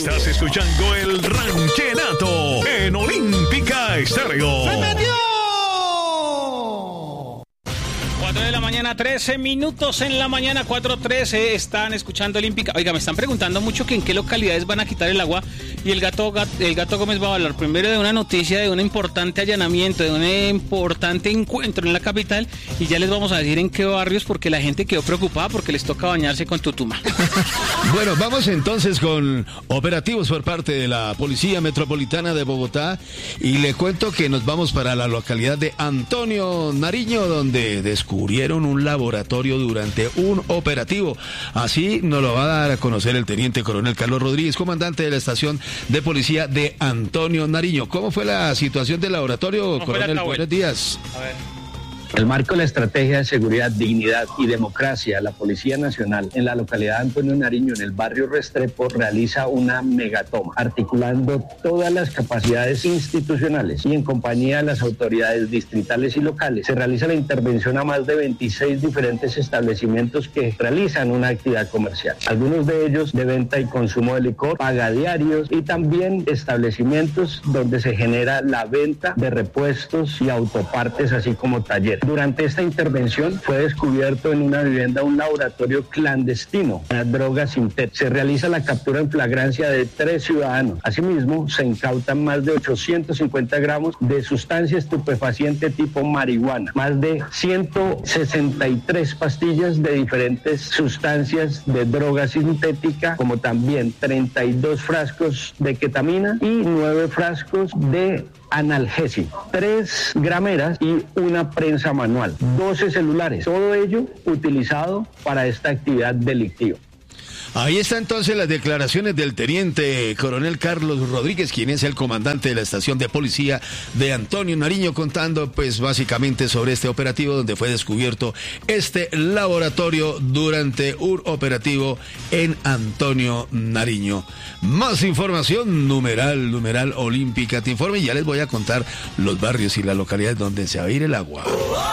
Estás escuchando el Ranchenato en Olímpica Estéreo. ¡Se metió! 4 de la mañana, 13 minutos en la mañana, 4:13, están escuchando Olímpica. Oiga, me están preguntando mucho que en qué localidades van a quitar el agua, y el gato Gómez va a hablar primero de una noticia, de un importante allanamiento, de un importante encuentro en la capital, y ya les vamos a decir en qué barrios, porque la gente quedó preocupada porque les toca bañarse con tutuma. Bueno, vamos entonces con operativos por parte de la Policía Metropolitana de Bogotá, y le cuento que nos vamos para la localidad de Antonio Nariño, donde descubrieron un laboratorio durante un operativo. Así nos lo va a dar a conocer el teniente coronel Carlos Rodríguez, comandante de la estación de policía de Antonio Nariño. ¿Cómo fue la situación del laboratorio, coronel? Buenos días. A ver. El marco de la estrategia de seguridad, dignidad y democracia, la Policía Nacional en la localidad de Antonio Nariño, en el barrio Restrepo, realiza una megatoma, articulando todas las capacidades institucionales y en compañía de las autoridades distritales y locales. Se realiza la intervención a más de 26 diferentes establecimientos que realizan una actividad comercial. Algunos de ellos de venta y consumo de licor, pagadiarios y también establecimientos donde se genera la venta de repuestos y autopartes, así como talleres. Durante esta intervención fue descubierto en una vivienda un laboratorio clandestino de drogas sintéticas. Se realiza la captura en flagrancia de 3 ciudadanos. Asimismo, se incautan más de 850 gramos de sustancia estupefaciente tipo marihuana, más de 163 pastillas de diferentes sustancias de droga sintética, como también 32 frascos de ketamina y 9 frascos de analgésico, 3 grameras y una prensa manual, 12 celulares, todo ello utilizado para esta actividad delictiva. Ahí está entonces las declaraciones del teniente coronel Carlos Rodríguez, quien es el comandante de la estación de policía de Antonio Nariño, contando pues básicamente sobre este operativo donde fue descubierto este laboratorio durante un operativo en Antonio Nariño. Más información, numeral Olímpica te informa, y ya les voy a contar los barrios y las localidades donde se va a ir el agua.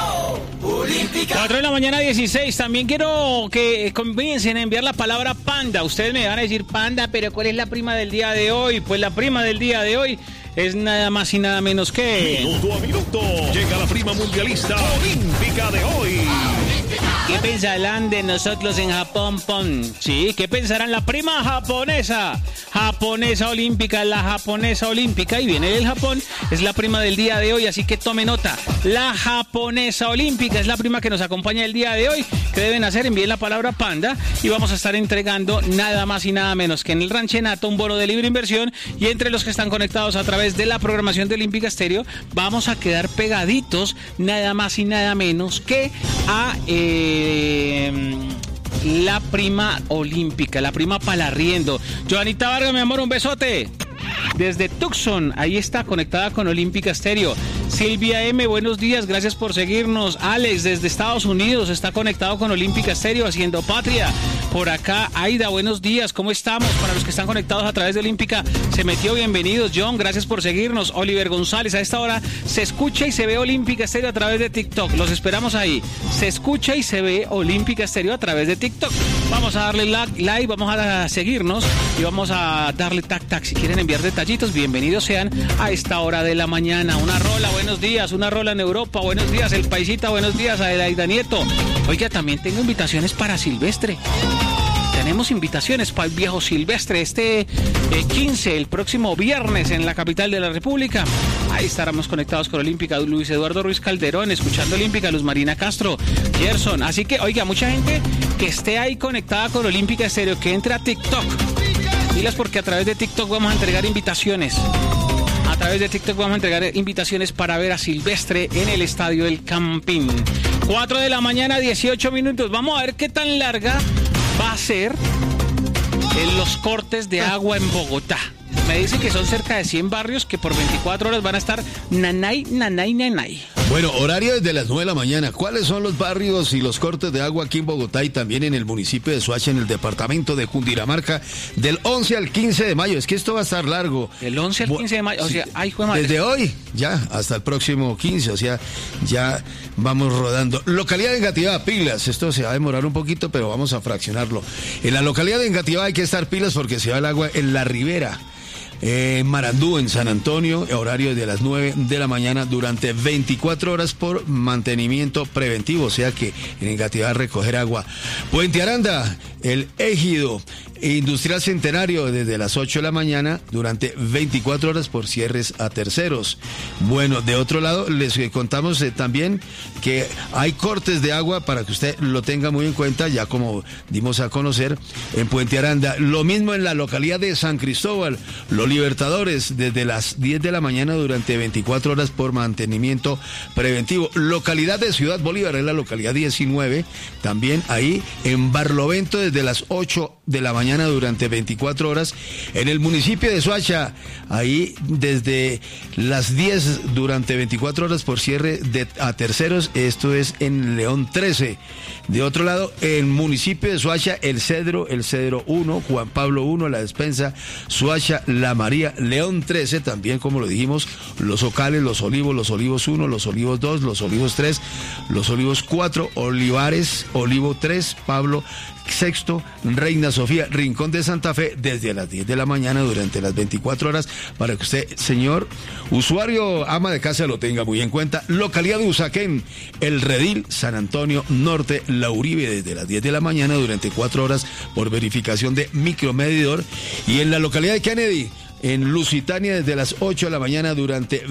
4 de la mañana, 16. También quiero que comiencen a enviar la palabra panda. Ustedes me van a decir panda, pero ¿cuál es la prima del día de hoy? Pues la prima del día de hoy es nada más y nada menos que... Minuto a minuto llega la prima mundialista olímpica de hoy. ¿Qué pensarán de nosotros en Japón, Pon? Sí, ¿qué pensarán la prima japonesa? Japonesa olímpica, la japonesa olímpica, y viene del Japón, es la prima del día de hoy, así que tome nota. La japonesa olímpica es la prima que nos acompaña el día de hoy. ¿Qué deben hacer? Envíen la palabra panda y vamos a estar entregando nada más y nada menos que en el Ranchenato un bono de libre inversión, y entre los que están conectados a través de la programación de Olímpica Estéreo vamos a quedar pegaditos nada más y nada menos que a la prima olímpica, la prima palarriendo. Joanita Vargas, mi amor, un besote. Desde Tucson, ahí está conectada con Olímpica Estéreo. Silvia M, buenos días, gracias por seguirnos. Alex, desde Estados Unidos, está conectado con Olímpica Estéreo, haciendo patria. Por acá, Aida, buenos días, ¿cómo estamos? Para los que están conectados a través de Olímpica, se metió, bienvenidos. John, gracias por seguirnos. Oliver González, a esta hora se escucha y se ve Olímpica Estéreo a través de TikTok. Los esperamos ahí. Se escucha y se ve Olímpica Estéreo a través de TikTok. Vamos a darle like, vamos a seguirnos y vamos a darle tac. Si quieren enviar detallitos, bienvenidos sean a esta hora de la mañana. Una rola, buenos días. Una rola en Europa, buenos días. El Paisita, buenos días. Aida Nieto. Oiga, también tengo invitaciones para Silvestre. Tenemos invitaciones para el viejo Silvestre este 15, el próximo viernes en la capital de la República. Ahí estaremos conectados con Olímpica. Luis Eduardo Ruiz Calderón, escuchando Olímpica. Luz Marina Castro, Gerson. Así que, oiga, mucha gente que esté ahí conectada con Olímpica Estéreo, que entre a TikTok. Diles porque a través de TikTok vamos a entregar invitaciones. A través de TikTok vamos a entregar invitaciones para ver a Silvestre en el Estadio del Campín. 4 de la mañana, 18 minutos. Vamos a ver qué tan larga va a ser en los cortes de agua en Bogotá. me dicen que son cerca de 100 barrios que por 24 horas van a estar nanay. Bueno, horario desde las 9 de la mañana. ¿Cuáles son los barrios y los cortes de agua aquí en Bogotá y también en el municipio de Soacha, en el departamento de Cundinamarca, del 11 al 15 de mayo? Es que esto va a estar largo. Del 11 al 15 de mayo, o sea, ay, fue madre. Desde hoy, ya, hasta el próximo 15, o sea, ya vamos rodando. Localidad de Engativá, pilas. Esto se va a demorar un poquito, pero vamos a fraccionarlo. En la localidad de Engativá hay que estar pilas porque se va el agua en la ribera. Marandú, en San Antonio, horario de las 9 de la mañana durante 24 horas por mantenimiento preventivo, o sea que en Engativá recoger agua. Puente Aranda, el Ejido Industrial Centenario, desde las 8 de la mañana durante 24 horas por cierres a terceros. Bueno, de otro lado, les contamos también que hay cortes de agua para que usted lo tenga muy en cuenta, ya como dimos a conocer en Puente Aranda. Lo mismo en la localidad de San Cristóbal, Los Libertadores, desde las 10 de la mañana durante 24 horas por mantenimiento preventivo. Localidad de Ciudad Bolívar, es la localidad 19, también ahí en Barlovento, desde las 8 de la mañana durante 24 horas. En el municipio de Soacha, ahí desde las 10 durante 24 horas por cierre a terceros, esto es en León 13. De otro lado, el municipio de Soacha, el Cedro 1, Juan Pablo 1, la Despensa, Soacha, La María, León 13, también como lo dijimos, Los Ocales, Los Olivos 1, Los Olivos 2, Los Olivos 3, Los Olivos 4, Olivares, Olivo 3, Pablo Sexto, Reina Sofía, Rincón de Santa Fe, desde las 10 de la mañana durante las 24 horas, para que usted, señor usuario, ama de casa, lo tenga muy en cuenta. Localidad de Usaquén, El Redil, San Antonio Norte, La Uribe, desde las 10 de la mañana durante 4 horas por verificación de micromedidor. Y en la localidad de Kennedy, en Lusitania, desde las 8 de la mañana durante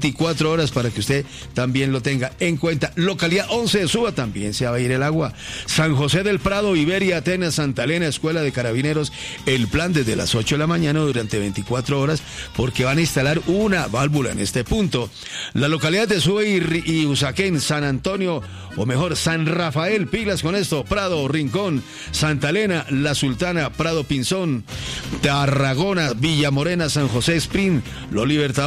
24 horas, para que usted también lo tenga en cuenta. Localidad 11 de Suba, también se va a ir el agua. San José del Prado, Iberia, Atenas, Santa Elena, Escuela de Carabineros, el plan desde las 8 de la mañana durante 24 horas, porque van a instalar una válvula en este punto. La localidad de Suba y Usaquén, San Antonio, o mejor, San Rafael, pilas con esto, Prado, Rincón, Santa Elena, La Sultana, Prado Pinzón, Tarragona, Villa Morena, San José Spring, Los Libertadores.